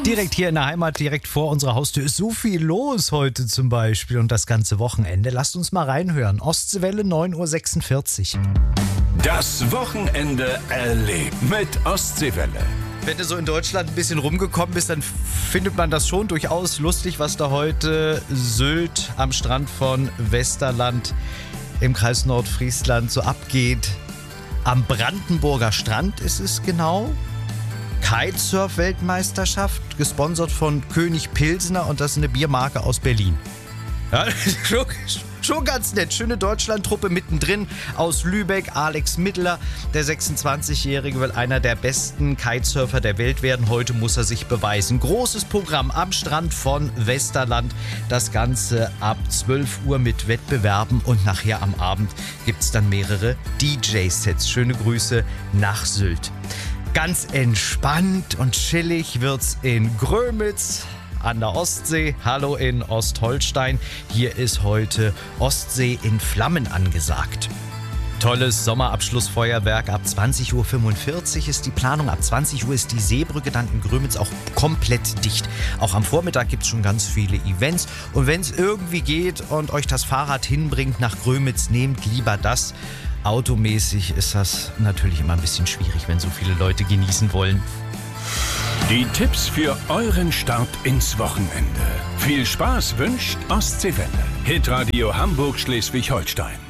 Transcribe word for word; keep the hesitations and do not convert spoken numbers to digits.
Direkt hier in der Heimat, direkt vor unserer Haustür ist so viel los heute zum Beispiel und das ganze Wochenende. Lasst uns mal reinhören. Ostseewelle neun Uhr sechsundvierzig. Das Wochenende erlebt mit Ostseewelle. Wenn du so in Deutschland ein bisschen rumgekommen bist, dann findet man das schon durchaus lustig, was da heute Sylt am Strand von Westerland im Kreis Nordfriesland so abgeht. Am Brandenburger Strand ist es genau. Kitesurf-Weltmeisterschaft, gesponsert von König Pilsner und das ist eine Biermarke aus Berlin. Ja, schon, schon ganz nett. Schöne Deutschlandtruppe mittendrin aus Lübeck. Alex Mittler, der sechsundzwanzigjährige, will einer der besten Kitesurfer der Welt werden. Heute muss er sich beweisen. Großes Programm am Strand von Westerland. Das Ganze ab zwölf Uhr mit Wettbewerben und nachher am Abend gibt es dann mehrere D J-Sets. Schöne Grüße nach Sylt. Ganz entspannt und chillig wird's in Grömitz an der Ostsee. Hallo in Ostholstein. Hier ist heute Ostsee in Flammen angesagt. Tolles Sommerabschlussfeuerwerk. Ab zwanzig Uhr fünfundvierzig ist die Planung. Ab zwanzig Uhr ist die Seebrücke dann in Grömitz auch komplett dicht. Auch am Vormittag gibt es schon ganz viele Events. Und wenn es irgendwie geht und euch das Fahrrad hinbringt nach Grömitz, nehmt lieber das. Automäßig ist das natürlich immer ein bisschen schwierig, wenn so viele Leute genießen wollen. Die Tipps für euren Start ins Wochenende. Viel Spaß wünscht Ostseewelle. Hitradio Hamburg Schleswig-Holstein.